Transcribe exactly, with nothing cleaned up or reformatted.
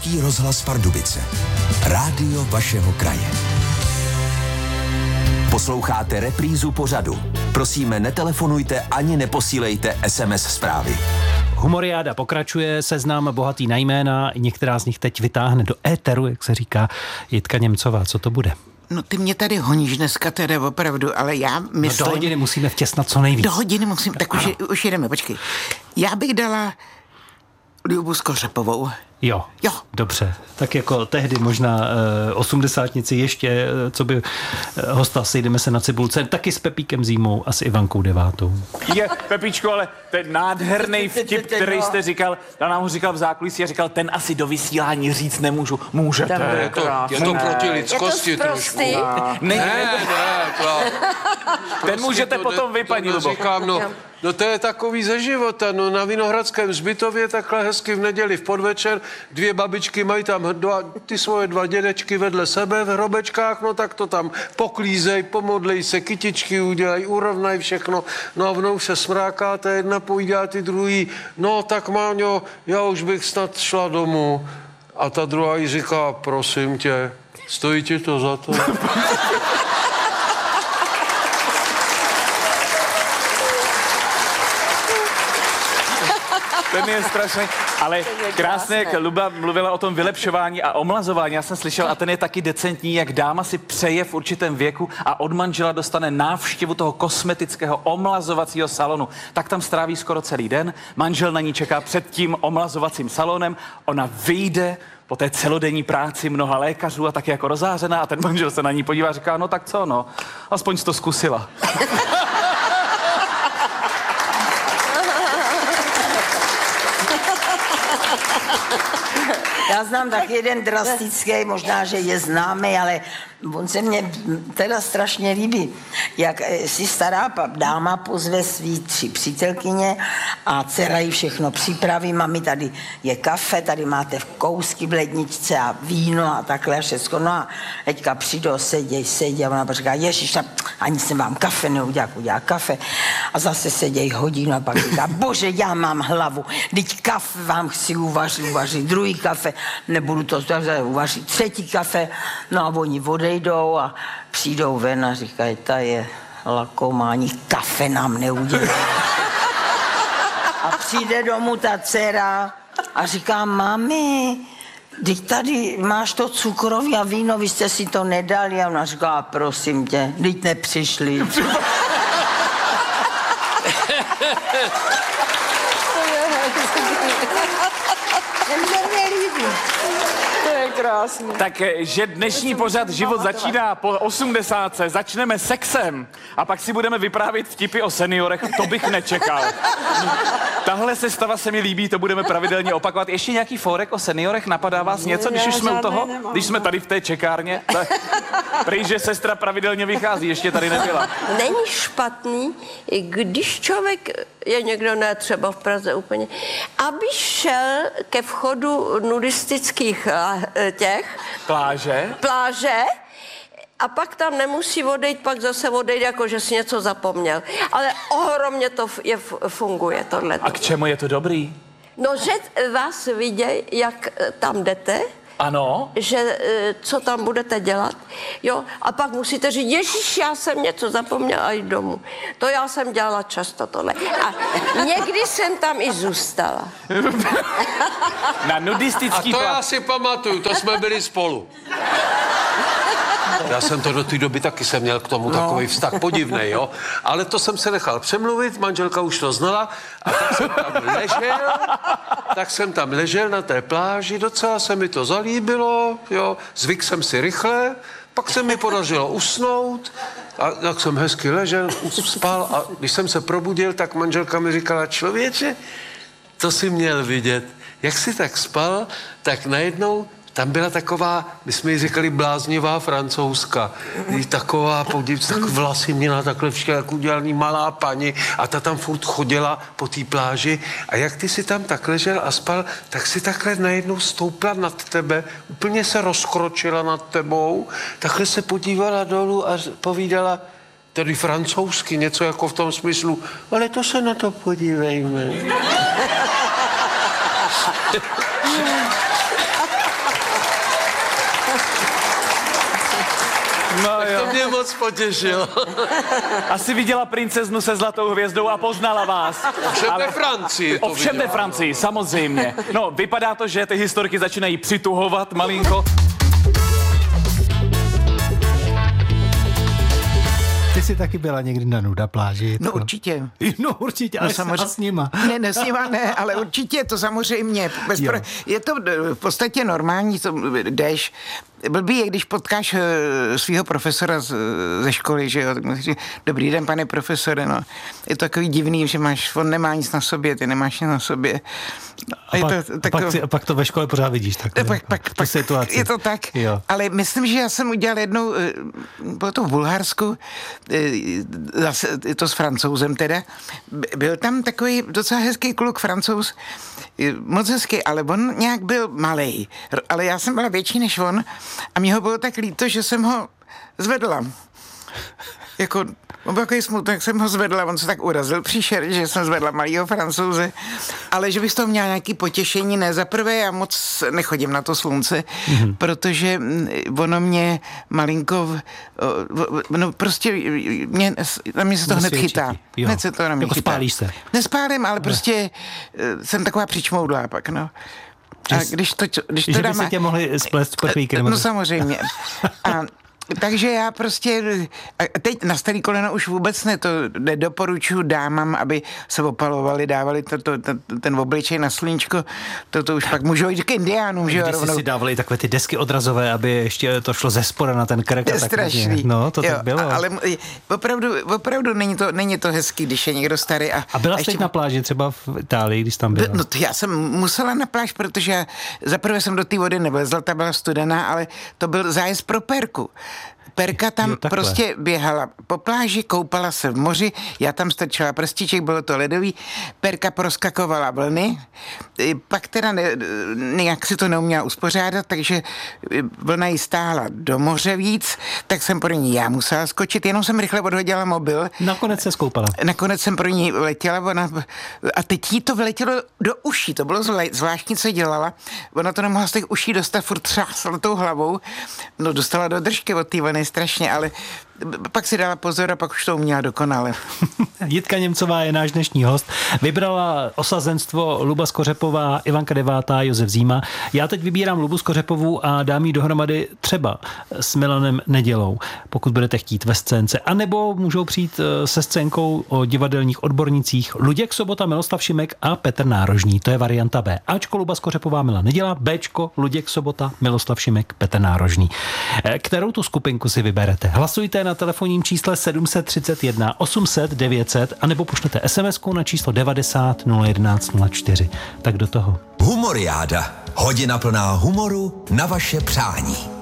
Český rozhlas Pardubice. Rádio vašeho kraje. Posloucháte reprízu pořadu. Prosíme, netelefonujte ani neposílejte es em es zprávy. Humoriáda pokračuje, seznam bohatý na jména, některá z nich teď vytáhne do éteru, jak se říká Jitka Němcová. Co to bude? No ty mě tady honíš dneska teda opravdu, ale já myslím... No do hodiny musíme vtěsnat co nejvíc. Do hodiny musím, tak už, už jedeme, počkej. Já bych dala Ljubu Skořepovou. Jo, jo, dobře. Tak jako tehdy možná uh, osmdesátnici ještě, uh, co by uh, hosta sejdeme se na Cibulce, taky s Pepíkem Zímou a s Ivankou Devátou. Je, Pepíčko, ale ten nádherný vtip, který jste říkal, já nám ho říkal v zákulisí a říkal, ten asi do vysílání říct nemůžu. Můžete. Je to, je to proti lidskosti trošku. Ne, ne, ne, to, ten můžete to, potom vy, paní Lubo. Říkám, no, no to je takový ze života, no na Vinohradském hřbitově takhle hezky v neděli v podvečer, dvě babičky mají tam dva, ty svoje dva dědečky vedle sebe v hrobečkách, no tak to tam poklízej, pomodlej se, kytičky udělej, urovnaj všechno, no a vnou se smráká, ta jedna pojídá ty druhý, no tak Máňo, já už bych snad šla domů. A ta druhá jí říká, prosím tě, stojí ti to za to? Ten je strašný, ale krásně, jak Luba mluvila o tom vylepšování a omlazování, já jsem slyšel, a ten je taky decentní, jak dáma si přeje v určitém věku a od manžela dostane návštěvu toho kosmetického omlazovacího salonu. Tak tam stráví skoro celý den, manžel na ní čeká před tím omlazovacím salonem, ona vyjde po té celodenní práci mnoha lékařů a taky jako rozářená a ten manžel se na ní podívá a říká, no tak co, no, aspoň jsi to zkusila. Já znám tak jeden drastický, možná, že je známý, ale on se mně teda strašně líbí, jak si stará dáma pozve svý tři přítelkyně a dcera jí všechno připraví. Mami, tady je kafe, tady máte kousky v ledničce a víno a takhle a všechno. No a teďka přijdou, seděj, seděj a ona říká, ježiš, ani jsem vám kafe neudělal, udělá kafe. A zase seděj hodinu a pak říká, bože, já mám hlavu, teď kafe vám chci uvařit, uvařit druhý kafe, nebudu to uvařit třetí kafe. No a oni odejdou a přijdou ven a říkají, ta je lakomá, ani kafe nám neudělá. A přijde domů ta dcera a říká, mami, teď tady máš to cukroví a víno, vy jste si to nedali. A ona říká, prosím tě, teď nepřišli. Krásný. Takže dnešní pořad Život začíná po osmdesátce, začneme sexem a pak si budeme vyprávět vtipy o seniorech, to bych nečekal. Tahle sestava se mi líbí, to budeme pravidelně opakovat. Ještě nějaký fórek o seniorech, napadá vás něco, když už jsme u toho? Když jsme tady v té čekárně? Prý, že sestra pravidelně vychází, ještě tady nebyla. Není špatný, když člověk je někdo, ne třeba v Praze úplně, aby šel ke vchodu nudistických těch... Pláže? Pláže. A pak tam nemusí odejít, pak zase odejít, jako že si něco zapomněl. Ale ohromně to je, funguje, tohle. A k čemu je to dobrý? No, že vás vidějí, jak tam jdete. Ano. Že co tam budete dělat, jo, a pak musíte říct, ježiš, já jsem něco zapomněla a jít domů. To já jsem dělala často tohle. A někdy jsem tam i zůstala. Na nudistický A to plat. já si pamatuju, to jsme byli spolu. Já jsem to do té doby taky jsem měl k tomu no. takový vztah podivnej, jo. Ale to jsem se nechal přemluvit, manželka už to znala a tak jsem tam ležel, tak jsem tam ležel na té pláži, docela se mi to zalíbilo, jo. Zvyk jsem si rychle, pak se mi podařilo usnout a tak jsem hezky ležel, spal a když jsem se probudil, tak manželka mi říkala, člověče, to si měl vidět, jak jsi tak spal, tak najednou tam byla taková, my jsme jí říkali bláznivá Francouzka. Taková, podívejte, tak vlasy měla takhle všechno, jak udělaný malá paní a ta tam furt chodila po té pláži a jak ty si tam tak ležel a spal, tak si takhle najednou stoupla nad tebe, úplně se rozkročila nad tebou, takhle se podívala dolů a povídala, tedy francouzsky, něco jako v tom smyslu, ale to se na to podívejme. No, tak to mě moc potěšilo. Asi viděla princeznu se zlatou hvězdou a poznala vás. Ovšem ale... ve Francii to Ovšem ve Francii, samozřejmě. No, vypadá to, že ty historky začínají přituhovat malinko. Ty jsi taky byla někdy na nuda pláži? No určitě. No určitě, ale no, samozřejmě. S nima. Ne, ne s nima ne, ale určitě to samozřejmě. Pro... Je to v podstatě normální, to jdeš. Blbý je, když potkáš svého profesora z, ze školy, že jo, tak musíš říct, dobrý den, pane profesore, no. Je to takový divný, že máš, on nemá nic na sobě, ty nemáš nic na sobě. A, a, pak, to, tak a, pak, si, a pak to ve škole pořád vidíš, tak pak, pak, pak situaci. Je to tak, jo. Ale myslím, že já jsem udělal jednou, bylo to v Bulharsku, zase je to s Francouzem teda, byl tam takový docela hezký kluk Francouz, moc hezký, ale on nějak byl malej, ale já jsem byla větší než on a mě ho bylo tak líto, že jsem ho zvedla. Jako, on byl takový smutek, jsem ho zvedla, on se tak urazil příšer, že jsem zvedla malýho Francouze, ale že bych z toho měla nějaký potěšení, ne, za prvé já moc nechodím na to slunce, mm-hmm. protože ono mě malinko, no prostě mě, na mě se to hned chytá. Hned se to na mě jako chytá. Spálíš se? Nespálím, ale ne. prostě jsem taková přičmoudlá pak, no. A když to, když to že dám, by se tě mohli splést prchlíky. No samozřejmě. A takže já prostě, teď na starý koleno už vůbec ne, to nedoporučuji dámám, aby se opalovali, dávali to, to, to, ten obličej na sluníčko, to, to už pak můžou jít k indiánům, že jo, rovnou. Si dávali takové ty desky odrazové, aby ještě to šlo ze spoda na ten krk. To je strašný. No, to jo, tak bylo. Ale opravdu, opravdu není to, není to hezký, když je někdo starý. A, a byla jsi ještě... na pláži třeba v Itálii, když tam byla? No to já jsem musela na pláž, protože zaprvé jsem do té vody nevlezla, ta byla studená, ale to byl zájezd pro Perku. Perka tam jo, prostě běhala po pláži, koupala se v moři, já tam strčila prstíček, bylo to ledový, Perka proskakovala vlny, pak teda ne, nějak si to neuměla uspořádat, takže vlna jí stáhla do moře víc, tak jsem pro ní já musela skočit, jenom jsem rychle odhodila mobil. Nakonec se skoupala. Nakonec jsem pro ní letěla, ona, a teď jí to vyletělo do uší, to bylo zvláštní, co dělala, ona to nemohla z těch uší dostat, furt třásla tou hlavou, no dostala do držky od té vlny strašně, ale pak si dala pozor a pak už to uměla dokonale. Jitka Němcová je náš dnešní host. Vybrala osazenstvo Luba Skořepová, Ivanka Devátá, Josef Zíma. Já teď vybírám Lubu Skořepovou a dám jí dohromady třeba s Milanem Nedělou, pokud budete chtít ve scénce. A nebo můžou přijít se scénkou o divadelních odbornicích Luděk Sobota, Miloslav Šimek a Petr Nárožný. To je varianta B. Ačko Luba Skořepová, Milan Neděla, Bčko Luděk Sobota, Miloslav Šimek, Petr Nárožný. Kterou tu skupinku si vyberete? Hlasujte na telefonním čísle sedm set třicet jedna osm set devět set a nebo pošlete SMSku na číslo devadesát nula jedenáct nula čtyři. Tak do toho. Humoriáda. Hodina plná humoru na vaše přání.